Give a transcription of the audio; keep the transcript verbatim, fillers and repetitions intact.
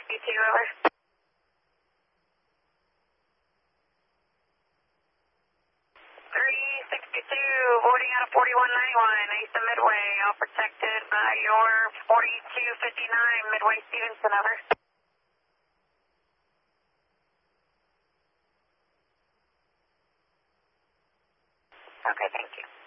sixty-two, over. three sixty-two, boarding out of forty-one ninety-one, east of Midway, all protected by your forty-two fifty-nine, Midway Stevenson, over. Okay, thank you.